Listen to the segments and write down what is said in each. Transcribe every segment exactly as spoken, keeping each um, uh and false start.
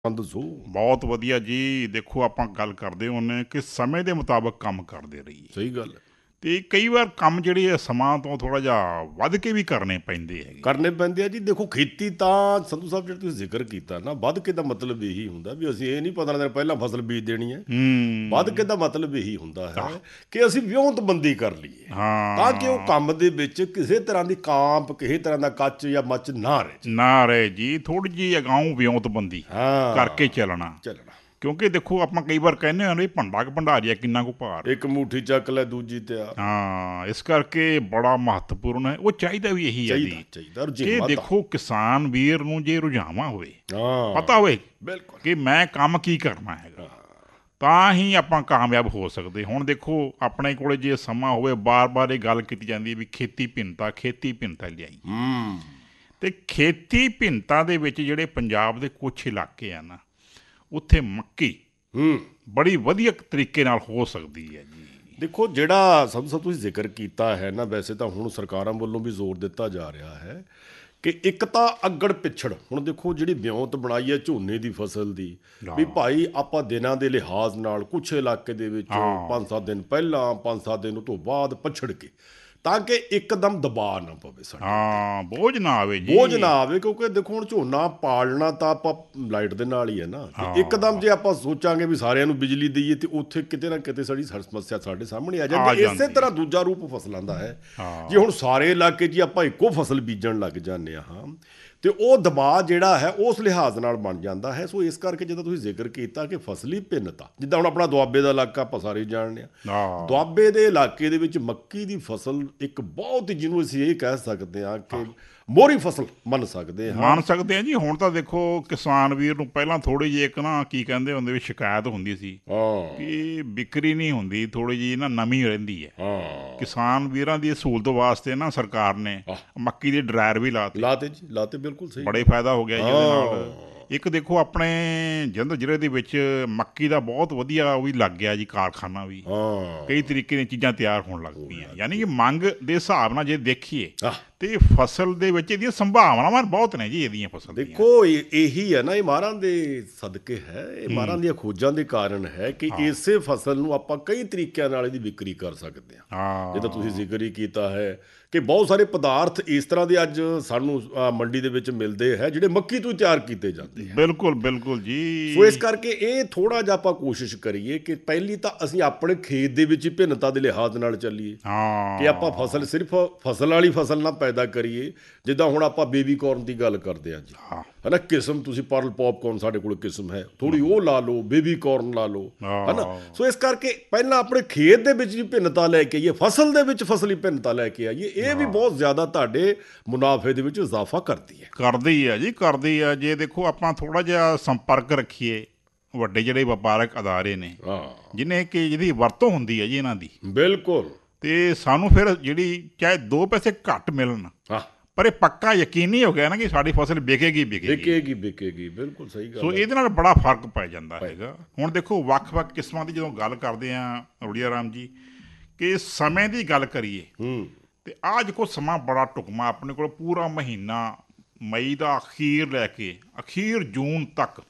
ਹਾਂ, ਦੱਸੋ। ਬਹੁਤ ਵਧੀਆ ਜੀ। ਦੇਖੋ ਆਪਾਂ ਗੱਲ ਕਰਦੇ ਹੁੰਦੇ ਕਿ ਸਮੇਂ ਦੇ ਮੁਤਾਬਕ ਕੰਮ ਕਰਦੇ ਰਹੀਏ। ਸਹੀ ਗੱਲ ਹੈ। ਤੇ ਕਈ ਵਾਰ ਕੰਮ ਜਿਹੜੇ ਆ ਸਮਾਂ ਤੋਂ ਥੋੜਾ ਜਿਹਾ ਵੱਧ ਕੇ ਵੀ ਕਰਨੇ ਪੈਂਦੇ ਹੈਗੇ। ਕਰਨੇ ਪੈਂਦੇ ਆ ਜੀ। ਦੇਖੋ, ਖੇਤੀ ਤਾਂ ਸੰਧੂ ਸਾਹਿਬ ਜਿਹੜਾ ਤੁਸੀਂ ਜ਼ਿਕਰ ਕੀਤਾ ਨਾ, ਵੱਧ ਕੇ ਦਾ ਮਤਲਬ ਇਹੀ ਹੁੰਦਾ ਵੀ ਅਸੀਂ ਇਹ ਨਹੀਂ ਪੰਦਰਾਂ ਦਿਨ ਪਹਿਲਾਂ ਫਸਲ ਬੀਜ ਦੇਣੀ ਹੈ। ਵੱਧ ਕੇ ਹੂੰ। ਦਾ ਮਤਲਬ ਇਹੀ ਹੁੰਦਾ ਆਹ, ਹੈ ਕਿ ਅਸੀਂ ਵਿਉਂਤਬੰਦੀ ਕਰ ਲਈਏ, ਤਾਂ ਕਿ ਉਹ ਹਾਂ। ਕੰਮ ਦੇ ਵਿੱਚ ਕਿਸੇ ਤਰ੍ਹਾਂ ਦੀ ਕਾਂਪ, ਕਿਸੇ ਤਰ੍ਹਾਂ ਦਾ ਕੱਚ ਜਾਂ ਮੱਚ ਨਾ ਰਹਿ ਜੇ। ਨਾ ਰਹੇ ਜੀ, ਥੋੜੀ ਜਿਹੀ ਅਗਾਊਂ ਵਿਉਂਤਬੰਦੀ ਕਰਕੇ ਹਾਂ, ਚੱਲਣਾ। ਚੱਲਣਾ। ਕਿਉਂਕਿ ਦੇਖੋ ਆਪਾਂ ਕਈ ਵਾਰ ਕਹਿੰਦੇ ਹਾਂ ਵੀ ਭੰਡਾ ਕੁ ਭੰਡਾਰੀਆ ਕਿੰਨਾ ਕੁ ਭਾਰ। ਇੱਕ ਮੁੱਠੀ ਚੱਕ ਲੈ, ਦੂਜੀ ਤਿਆਰ। ਹਾਂ, ਇਸ ਕਰਕੇ ਬੜਾ ਮਹੱਤਵਪੂਰਨ ਹੈ। ਉਹ ਚਾਹੀਦਾ ਵੀ ਇਹੀ ਹੈ ਚਾਹੀਦਾ ਜੀ ਚਾਹੀਦਾ ਕਿ ਰੁਝੇਵਾਂ ਤਾਂ। ਦੇਖੋ ਕਿਸਾਨ ਵੀਰ ਨੂੰ ਜੇ ਰੁਝਾਵਾਂ ਹੋਵੇ, ਹਾਂ, ਪਤਾ ਹੋਵੇ ਬਿਲਕੁਲ। ਕਿ ਮੈਂ ਕੰਮ ਕੀ ਕਰਨਾ ਹੈਗਾ, ਤਾਂ ਹੀ ਆਪਾਂ ਕਾਮਯਾਬ ਹੋ ਸਕਦੇ। ਹੁਣ ਦੇਖੋ ਆਪਣੇ ਕੋਲੇ ਜੇ ਸਮਾਂ ਹੋਵੇ, ਬਾਰ-ਬਾਰ ਇਹ ਗੱਲ ਕੀਤੀ ਜਾਂਦੀ ਹੈ ਵੀ ਖੇਤੀ ਭਿੰਨਤਾ ਖੇਤੀ ਭਿੰਨਤਾ ਲਿਆਈ। ਹੂੰ ਤੇ ਖੇਤੀ ਭਿੰਨਤਾ ਦੇ ਵਿੱਚ ਜਿਹੜੇ ਪੰਜਾਬ ਦੇ ਕੁਛ ਇਲਾਕੇ ਆ ਨਾ, ਉੱਥੇ ਮੱਕੀ ਹੂੰ ਬੜੀ ਵਧੀਆ ਤਰੀਕੇ ਨਾਲ ਹੋ ਸਕਦੀ ਹੈ ਜੀ। ਦੇਖੋ, ਜਿਹੜਾ ਸਭ ਤੋਂ ਤੁਸੀਂ ਜ਼ਿਕਰ ਕੀਤਾ ਹੈ ਨਾ, ਵੈਸੇ ਤਾਂ ਹੁਣ ਸਰਕਾਰਾਂ ਵੱਲੋਂ ਵੀ ਜ਼ੋਰ ਦਿੱਤਾ ਜਾ ਰਿਹਾ ਹੈ ਕਿ ਇੱਕ ਤਾਂ ਅੱਗੜ ਪਿਛੜ। ਹੁਣ ਦੇਖੋ, ਜਿਹੜੀ ਵਿਉਂਤ ਬਣਾਈ ਹੈ ਝੋਨੇ ਦੀ ਫਸਲ ਦੀ, ਵੀ ਭਾਈ ਆਪਾਂ ਦਿਨਾਂ ਦੇ ਲਿਹਾਜ਼ ਨਾਲ ਕੁਛ ਇਲਾਕੇ ਦੇ ਵਿੱਚ ਹਾਂ। ਪੰਜ ਸੱਤ ਦਿਨ ਪਹਿਲਾਂ, ਪੰਜ ਸੱਤ ਦਿਨ ਤੋਂ ਬਾਅਦ ਪਛੜ ਕੇ, ਤਾਂ ਕਿ ਇੱਕਦਮ ਦਬਾਅ ਨਾ ਪਵੇ ਸਾਡੇ ਉੱਤੇ, ਹਾਂ, ਬੋਝ ਨਾ ਆਵੇ ਜੀ। ਬੋਝ ਨਾ ਆਵੇ। ਕਿਉਂਕਿ ਦੇਖੋ, ਹੁਣ ਝੋਨਾ ਪਾਲਣਾ ਤਾਂ ਆਪਾਂ ਲਾਈਟ ਦੇ ਨਾਲ ਹੀ ਹੈ ਨਾ, ਤੇ ਇੱਕਦਮ ਜੇ ਆਪਾਂ ਸੋਚਾਂਗੇ ਵੀ ਸਾਰਿਆਂ ਨੂੰ ਬਿਜਲੀ ਦਈਏ, ਤੇ ਉੱਥੇ ਕਿਤੇ ਨਾ ਕਿਤੇ ਸਾਡੀ ਸਰ- ਸਮੱਸਿਆ ਸਾਡੇ ਸਾਹਮਣੇ ਆ ਆ ਜਾਂਦੀ ਹੈ। ਇਸੇ ਜਾਂਦੀ ਤਰ੍ਹਾਂ ਦੂਜਾ ਰੂਪ ਫਸਲਾਂ ਦਾ ਹੈ। ਹਾਂ। ਜੇ ਹੁਣ ਸਾਰੇ ਇਲਾਕੇ 'ਚ ਹੀ ਆਪਾਂ ਇੱਕੋ ਫਸਲ ਬੀਜਣ ਲੱਗ ਜਾਂਦੇ ਹਾਂ, ਤੇ ਉਹ ਦਬਾਅ ਜਿਹੜਾ ਹੈ ਉਸ ਲਿਹਾਜ਼ ਨਾਲ ਬਣ ਜਾਂਦਾ ਹੈ। ਸੋ ਇਸ ਕਰਕੇ ਜਦੋਂ ਤੁਸੀਂ ਜ਼ਿਕਰ ਕੀਤਾ ਕਿ ਫਸਲੀ ਭਿੰਨਤਾ, ਜਿੱਦਾਂ ਹੁਣ ਆਪਣਾ ਦੁਆਬੇ ਦਾ ਇਲਾਕਾ ਆਪਾਂ ਸਾਰੇ ਜਾਣਦੇ ਹਾਂ, ਹਾਂ। ਦੁਆਬੇ ਦੇ ਇਲਾਕੇ ਦੇ ਵਿੱਚ ਮੱਕੀ ਦੀ ਫਸਲ ਇੱਕ ਬਹੁਤ ਹੀ, ਜਿਹਨੂੰ ਅਸੀਂ ਇਹ ਕਹਿ ਸਕਦੇ ਹਾਂ ਕਿ ਮੋਹਰੀ ਫਸਲ ਮੰਨ ਸਕਦੇ ਹਾਂ। ਮੰਨ ਸਕਦੇ ਆ ਜੀ। ਹੁਣ ਤਾਂ ਦੇਖੋ ਕਿਸਾਨ ਵੀਰ ਨੂੰ ਪਹਿਲਾਂ ਥੋੜੀ ਜਿਹੀ ਇੱਕ ਨਾ ਕੀ ਕਹਿੰਦੇ ਹੁੰਦੇ ਵੀ ਸ਼ਿਕਾਇਤ ਹੁੰਦੀ ਸੀ ਹਾਂ ਕਿ ਵਿਕਰੀ ਨਹੀਂ ਹੁੰਦੀ, ਥੋੜੀ ਜਿਹੀ ਨਾ ਨਮੀ ਰਹਿੰਦੀ ਹੈ। ਹਾਂ ਕਿਸਾਨ ਵੀਰਾਂ ਦੀ ਸਹੂਲਤ ਵਾਸਤੇ ਨਾ ਸਰਕਾਰ ਨੇ ਆਹ। ਮੱਕੀ ਦੇ ਡਰਾਇਰ ਵੀ ਲਾਤੇ। ਲਾਤੇ ਜੀ, ਲਾਤੇ, ਬਿਲਕੁਲ ਸਹੀ। ਬੜੇ ਫਾਇਦਾ ਹੋ ਗਿਆ ਜੀ ਉਹਦੇ ਨਾਲ। ਹਾਂ ਇੱਕ ਦੇਖੋ ਆਪਣੇ ਜਲੰਧਰ ਜ਼ਿਲ੍ਹੇ ਦੇ ਵਿੱਚ ਮੱਕੀ ਦਾ ਬਹੁਤ ਵਧੀਆ ਉਹ ਵੀ ਲੱਗ ਗਿਆ ਜੀ ਕਾਰਖਾਨਾ ਵੀ। ਹਾਂ ਕਈ ਤਰੀਕੇ ਦੀਆਂ ਚੀਜ਼ਾਂ ਤਿਆਰ ਹੋਣ ਲੱਗ ਪਈਆਂ। ਯਾਨੀ ਕਿ ਮੰਗ ਦੇ ਹਿਸਾਬ ਨਾਲ ਜੇ ਦੇਖੀਏ ਆਹ, ਤੇ ਫਸਲ ਦੇ ਵਿੱਚ ਇਹਦੀਆਂ ਸੰਭਾਵਨਾਵਾਂ ਬਹੁਤ ਨੇ ਜੀ, ਇਹਦੀਆਂ ਫਸਲ ਦੀਆਂ। ਦੇਖੋ, ਇਹ ਇਹੀ ਹੈ ਨਾ, ਇਹ ਮਾਹਰਾਂ ਦੇ ਸਦਕੇ ਹੈ, ਇਹ ਮਾਹਰਾਂ ਦੀਆਂ ਖੋਜਾਂ ਦੇ ਕਾਰਨ ਹੈ ਕਿ ਇਸੇ ਫਸਲ ਨੂੰ ਆਪਾਂ ਕਈ ਤਰੀਕਿਆਂ ਨਾਲ ਇਹਦੀ ਵਿਕਰੀ ਕਰ ਸਕਦੇ ਹਾਂ। ਹਾਂ, ਜਿੱਦਾਂ ਤੁਸੀਂ ਜ਼ਿਕਰ ਹੀ ਕੀਤਾ ਹੈ ਕਿ ਬਹੁਤ ਸਾਰੇ ਪਦਾਰਥ ਇਸ ਤਰ੍ਹਾਂ ਦੇ ਅੱਜ ਸਾਨੂੰ ਅ, ਮੰਡੀ ਦੇ ਵਿੱਚ ਮਿਲਦੇ ਹੈ, ਜਿਹੜੇ ਮੱਕੀ ਤੋਂ ਹੀ ਤਿਆਰ ਕੀਤੇ ਜਾਂਦੇ ਹੈ। ਬਿਲਕੁਲ ਬਿਲਕੁਲ ਜੀ। ਸੋ ਇਸ ਕਰਕੇ ਇਹ ਥੋੜ੍ਹਾ ਜਿਹਾ ਆਪਾਂ ਕੋਸ਼ਿਸ਼ ਕਰੀਏ ਕਿ ਪਹਿਲੀ ਤਾਂ ਅਸੀਂ ਆਪਣੇ ਖੇਤ ਦੇ ਵਿੱਚ ਹੀ ਭਿੰਨਤਾ ਦੇ ਲਿਹਾਜ਼ ਨਾਲ ਚੱਲੀਏ, ਹਾਂ, ਕਿ ਆਪਾਂ ਫਸਲ ਸਿਰਫ ਫਸਲ ਵਾਲੀ ਫਸਲ ਨਾ ਪੈਦਾ ਕਰੀਏ। ਜਿੱਦਾਂ ਹੁਣ ਆਪਾਂ ਬੇਬੀ ਕਾਰਨ ਦੀ ਗੱਲ ਕਰਦੇ ਹਾਂ ਜੀ, ਹਾਂ, ਹੈ ਨਾ, ਕਿਸਮ ਤੁਸੀਂ ਪਰਲ ਪੌਪਕੌਰਨ ਸਾਡੇ ਕੋਲ ਕਿਸਮ ਹੈ, ਥੋੜੀ ਉਹ ਲਾ ਲਓ, ਬੇਬੀ ਕਾਰਨ ਲਾ ਲਓ, ਹੈ ਨਾ। ਹਾਂ। ਸੋ ਇਸ ਕਰਕੇ ਪਹਿਲਾਂ ਆਪਣੇ ਖੇਤ ਦੇ ਵਿੱਚ ਵੀ ਭਿੰਨਤਾ ਲੈ ਕੇ ਆਈਏ, ਫਸਲ ਦੇ ਵਿੱਚ ਫਸਲੀ ਭਿੰਨਤਾ ਲੈ ਕੇ ਆਈਏ। ਇਹ ਵੀ ਬਹੁਤ ਜ਼ਿਆਦਾ ਤੁਹਾਡੇ ਮੁਨਾਫੇ ਦੇ ਵਿੱਚ ਇਜ਼ਾਫਾ ਕਰਦੀ ਹੈ। ਕਰਦੀ ਆ ਜੀ, ਕਰਦੀ ਆ। ਜੇ ਦੇਖੋ ਆਪਾਂ ਥੋੜਾ ਜਿਹਾ ਸੰਪਰਕ ਰੱਖੀਏ ਵੱਡੇ ਜਿਹੜੇ ਵਪਾਰਕ ਅਦਾਰੇ ਨੇ, ਹਾਂ, ਜਿਹਨੇ ਕਿ ਜਿਹਦੀ ਵਰਤੋਂ ਹੁੰਦੀ ਹੈ ਜੀ ਇਹਨਾਂ ਦੀ, ਬਿਲਕੁਲ। ਤੇ ਸਾਨੂੰ ਫਿਰ ਜਿਹੜੀ ਚਾਹੇ ਦੋ ਪੈਸੇ ਘੱਟ ਮਿਲਣ, ਹਾਂ, ਪਰ ਇਹ ਪੱਕਾ ਯਕੀਨੀ ਹੋ ਗਿਆ ਨਾ ਕਿ ਸਾਡੀ ਫਸਲ ਵਿਕੇਗੀ ਵਿਕੇਗੀ। ਵਿਕੇਗੀ ਵਿਕੇਗੀ, ਬਿਲਕੁਲ ਸਹੀ ਗੱਲ ਸੋ ਹੈ। ਇਹਦੇ ਨਾਲ ਬੜਾ ਫਰਕ ਪੈ ਜਾਂਦਾ ਹੈਗਾ। ਹੁਣ ਦੇਖੋ ਵੱਖ-ਵੱਖ ਕਿਸਮਾਂ ਦੀ ਜਦੋਂ ਗੱਲ ਕਰਦੇ ਆ ਰੁੜੀਆ ਰਾਮ ਜੀ, ਕਿ ਸਮੇਂ ਦੀ ਗੱਲ ਕਰੀਏ ਹੂੰ ਤੇ ਆਹ ਦੇਖੋ ਸਮਾਂ ਬੜਾ ਢੁਕਵਾਂ, ਆਪਣੇ ਕੋਲ ਪੂਰਾ ਮਹੀਨਾ ਮਈ ਦਾ ਅਖੀਰ ਲੈ ਕੇ ਅਖੀਰ ਜੂਨ ਤੱਕ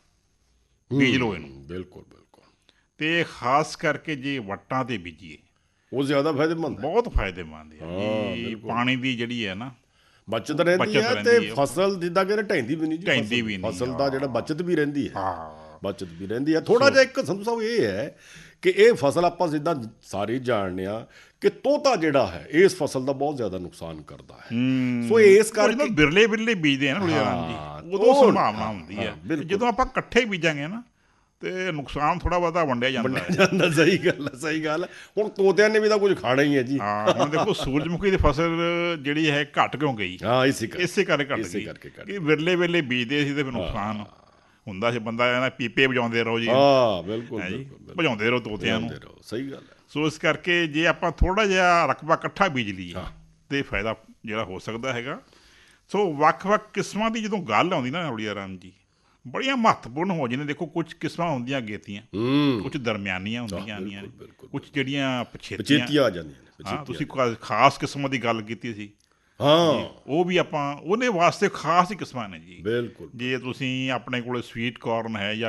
ਬੀਜ ਲਓ ਇਹਨੂੰ। ਬਿਲਕੁਲ ਬਿਲਕੁਲ, ਤੇ ਖਾਸ ਕਰਕੇ ਜੇ ਵੱਟਾਂ ਤੇ ਬੀਜੀਏ ਉਹ ਜ਼ਿਆਦਾ ਫਾਇਦੇਮੰਦ ਹੈ। ਬਹੁਤ ਫਾਇਦੇਮੰਦ ਹੈ ਹਾਂ, ਜੀ। ਬਿਲਕੁਲ। ਪਾਣੀ ਦੀ ਜਿਹੜੀ ਹੈ ਨਾ ਬਚਤ ਰਹਿੰਦੀ ਬਚਤ ਹੈ, ਰਹਿੰਦੀ ਤੇ ਹੈ। ਫਸਲ ਜਿੱਦਾਂ ਕਿ ਢਹਿੰਦੀ ਵੀ ਨਹੀਂ ਜੀ, ਢਹਿੰਦੀ ਫਸਲ- ਵੀ ਨਹੀਂ, ਫਸਲ ਦਾ ਜਿਹੜਾ ਬਚਤ ਵੀ ਰਹਿੰਦੀ ਹੈ, ਹਾਂ। ਬਚਤ ਵੀ ਰਹਿੰਦੀ ਹੈ। ਥੋੜਾ ਜਿਹਾ ਇੱਕ ਸੰਧੂ ਸਾਹਿਬ ਇਹ ਹੈ ਕਿ ਇਹ ਫਸਲ ਆਪਾਂ ਜਿੱਦਾਂ ਸਾਰੇ ਜਾਣਦੇ ਆ ਕਿ ਤੋਤਾ ਜਿਹੜਾ ਹੈ ਇਸ ਫਸਲ ਦਾ ਬਹੁਤ ਜ਼ਿਆਦਾ ਨੁਕਸਾਨ ਕਰਦਾ ਹੈ। ਹੂੰ। ਸੋ ਇਸ ਉਹ ਕਰਕੇ ਜਦੋਂ ਬਿਰਲੇ ਬਿਰਲੇ ਬੀਜਦੇ ਆ ਨਾ ਰੁੜੀਆ ਰਾਮ ਹਾਂ, ਜੀ, ਉਦੋਂ ਉਹ- ਸੰਭਾਵਨਾ ਹਾਂ, ਹੁੰਦੀ ਹਾਂ, ਹੈ। ਬਿਲਕੁਲ। ਜਦੋਂ ਆਪਾਂ ਇਕੱਠੇ ਬੀਜਾਂਗੇ ਨਾ ਤੇ ਨੁਕਸਾਨ ਥੋੜਾ ਬਹੁਤਾ ਵੰਡਿਆ ਜਾਂਦਾ ਹੈ। ਜਾਂਦਾ। ਸਹੀ ਗੱਲ ਹੈ, ਸਹੀ ਗੱਲ ਹੈ। ਹੁਣ ਤੋਤਿਆਂ ਨੇ ਵੀ ਤਾਂ ਕੁਝ ਖਾਣਾ ਹੀ ਹੈ ਜੀ। ਹਾਂ, ਹੁਣ ਦੇਖੋ ਸੂਰਜਮੁਖੀ ਦੀ ਫਸਲ ਜਿਹੜੀ ਹੈ ਘਟ ਕਿਉਂ ਗਈ? ਹਾਂ, ਇਸੇ ਕਰਕੇ ਇਸੇ ਕਰਕੇ ਘਟ ਇਸੇ ਗਈ ਕਰਕੇ ਘੱਟ ਕਿ ਵਿਰਲੇ ਵਿਰਲੇ ਬੀਜਦੇ ਸੀ ਤੇ ਫਿਰ ਨੁਕਸਾਨ ਹੁੰਦਾ ਸੀ। ਬੰਦਾ ਕਹਿੰਦਾ ਪੀਪੇ ਵਜਾਉਂਦੇ ਰਹੋ ਜੀ, ਹਾਂ, ਬਿਲਕੁਲ ਹੈ ਜੀ, ਬਿਲਕੁਲ ਬਿਲਕੁਲ। ਭਜਾਉਂਦੇ ਰਹੋ ਤੋਤਿਆਂ ਨੂੰ। ਭਜਾਉਂਦੇ ਰਹੋ, ਸਹੀ ਗੱਲ ਹੈ। ਸੋ ਇਸ ਕਰਕੇ ਜੇ ਆਪਾਂ ਥੋੜਾ ਜਿਹਾ ਰਕਬਾ ਇਕੱਠਾ ਬੀਜ ਲਈਏ ਹਾਂ। ਤੇ ਫਾਇਦਾ ਜਿਹੜਾ ਹੋ ਸਕਦਾ ਹੈਗਾ। ਸੋ ਵੱਖ-ਵੱਖ ਕਿਸਮਾਂ ਦੀ ਜਦੋਂ ਗੱਲ ਆਉਂਦੀ ਨਾ ਰੁੜੀਆ ਰਾਮ ਜੀ, ਬੜੀਆਂ ਮਹੱਤਵਪੂਰਨ ਹੋ ਜਾਂਦੀਆਂ। ਦੇਖੋ ਕੁਝ ਕਿਸਮਾਂ ਹੁੰਦੀਆਂ ਅਗੇਤੀਆਂ, ਹੂੰ ਕੁਝ ਦਰਮਿਆਨੀਆਂ ਹੁੰਦੀਆਂ ਆਉਂਦੀਆਂ ਨੇ, ਬਿਲਕੁਲ, ਬਿਲਕੁਲ। ਕੁਝ ਜਿਹੜੀਆਂ ਪਛੇਤੀਆਂ। ਪਚੇਤੀਆਂ ਆ ਜਾਂਦੀਆਂ ਨੇ, ਹਾਂ, ਪਚੇਤੀਆਂ। ਤੁਸੀਂ ਖ- ਖਾਸ ਕਿਸਮ ਦੀ ਗੱਲ ਕੀਤੀ ਸੀ, ਹਾਂ, ਉਹ ਵੀ ਆਪਾਂ ਉਹਦੇ ਵਾਸਤੇ ਖਾਸ ਹੀ ਕਿਸਮਾਂ ਨੇ ਜੀ। ਬਿਲਕੁਲ। ਜੇ ਤੁਸੀਂ ਆਪਣੇ ਕੋਲ ਸਵੀਟ ਕਾਰਨ ਹੈ ਜਾਂ